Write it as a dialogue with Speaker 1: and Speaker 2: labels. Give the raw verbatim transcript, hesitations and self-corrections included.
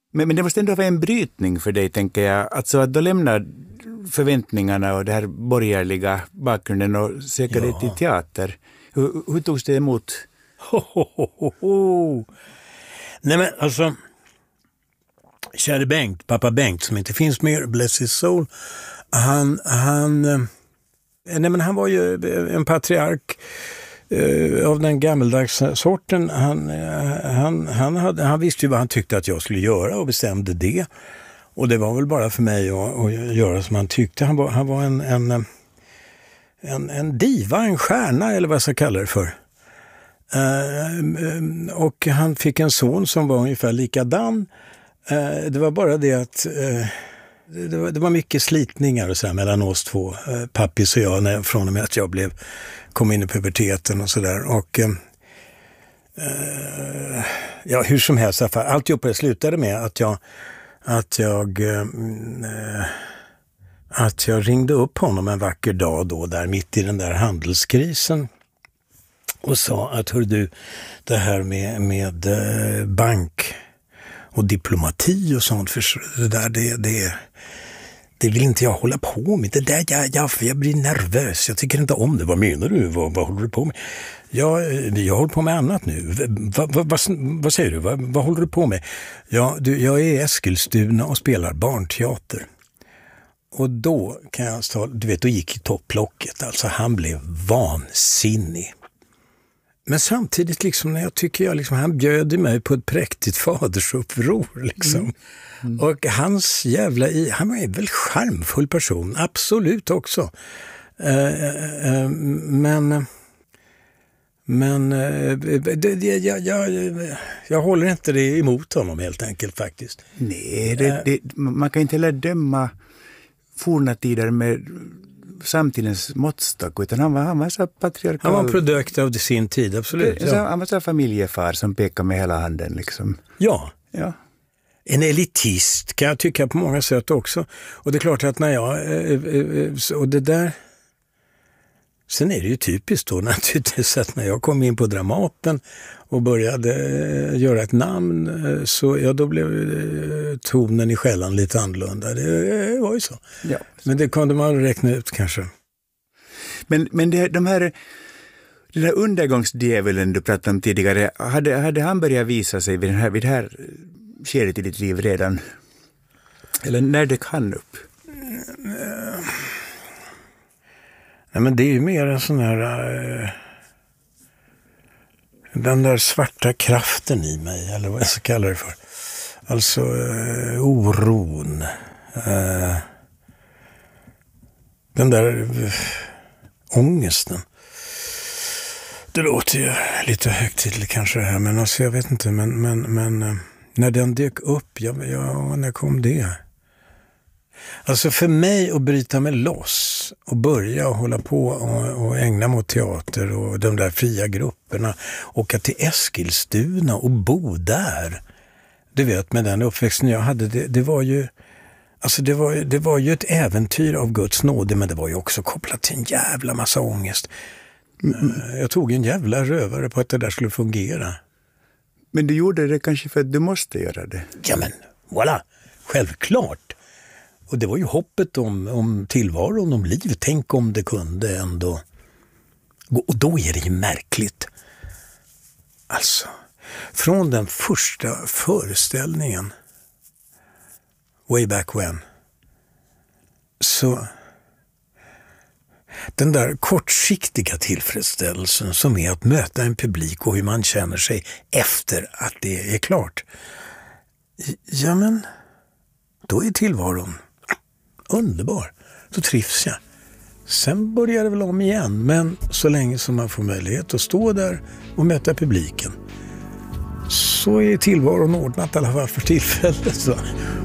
Speaker 1: Men, men det måste ändå vara en brytning för dig, tänker jag. Alltså att då lämnar förväntningarna och det här borgerliga bakgrunden och söker dig till teater. Hur, hur togs det emot?
Speaker 2: Ho, ho, ho, ho. Nej men alltså, käre Bengt, pappa Bengt som inte finns mer, bless his soul, han, han, nej men han var ju en patriark uh, av den gammeldags sorten. Han, han, han, hade, han visste ju vad han tyckte att jag skulle göra och bestämde det. Och det var väl bara för mig att, att göra som han tyckte. Han var, han var en, en, en, en diva, en stjärna eller vad jag ska kalla det för. Uh, och han fick en son som var ungefär likadan. Uh, det var bara det att uh, det, var, det var mycket slitningar och så här mellan oss två, uh, pappis och jag, när, från och med att jag blev, kom in i puberteten och sådär. Och uh, uh, ja, hur som helst, alltihop det slutade med att jag att jag uh, att jag ringde upp honom en vacker dag då, där mitt i den där handelskrisen. Och sa att hör du, det här med, med eh, bank och diplomati och sånt, för det där, det, det, det vill inte jag hålla på med. Det där, jag, jag, jag blir nervös. Jag tycker inte om det. Vad menar du? Vad, vad håller du på med? Jag, jag håller på med annat nu. Vad, vad, vad, vad säger du? Vad, vad håller du på med? Ja, du, jag är i Eskilstuna och spelar barnteater. Och då kan jag ta, du vet, då gick topplocket. Alltså han blev vansinnig. Men samtidigt liksom, när jag tycker jag liksom, han bjöd mig på ett präktigt fadersuppror liksom. Mm. Mm. Och hans jävla i, han var en väl charmfull person, absolut också. Uh, uh, men men uh, det, det, jag, jag, jag håller inte det emot honom helt enkelt faktiskt.
Speaker 1: Nej, det, det, man kan inte heller döma forna tider med samtidens måttstock, utan han var, han var så patriarkal.
Speaker 2: Han var en produkt av sin tid, absolut.
Speaker 1: Ja. Han var så familjefar som pekade med hela handen liksom.
Speaker 2: Ja.
Speaker 1: Ja.
Speaker 2: En elitist kan jag tycka på många sätt också. Och det är klart att när jag och det där, sen är det ju typiskt då naturligtvis att när jag kom in på Dramaten och började göra ett namn, så ja, då blev tonen i skällan lite annorlunda. Det var ju så. Ja. Men det kunde man räkna ut kanske.
Speaker 1: Men, men det, de här, den här undergångsdjävulen du pratade om tidigare, hade, hade han börjat visa sig vid, den här, vid det här skedet i ditt liv redan? Eller när dök han upp?
Speaker 2: Nej, men det är ju mer en sån här uh, den där svarta kraften i mig, eller vad jag ska kalla det för. Alltså uh, oron. Uh, den där uh, ångesten. Det låter ju lite högtidligt kanske det här, men alltså jag vet inte, men, men, men uh, när den dök upp, ja, ja, när kom det? Alltså för mig att bryta mig loss och börja hålla på och, och ägna mot teater och de där fria grupperna, åka till Eskilstuna och bo där. Du vet, med den uppväxten jag hade, det, det var ju alltså det var, det var ju ett äventyr av Guds nåde, men det var ju också kopplat till en jävla massa ångest. Mm. Jag tog en jävla rövare på att det där skulle fungera.
Speaker 1: Men du gjorde det kanske för att du måste göra det.
Speaker 2: Ja men, voilà, självklart. Och det var ju hoppet om, om tillvaron, om liv. Tänk om det kunde ändå gå. Och då är det ju märkligt. Alltså, från den första föreställningen, way back when, så den där kortsiktiga tillfredsställelsen som är att möta en publik och hur man känner sig efter att det är klart. Ja men, då är tillvaron underbar. Då trivs jag. Sen börjar det väl om igen, men så länge som man får möjlighet att stå där och möta publiken, så är tillvaron ordnat i alla fall för tillfället. Så.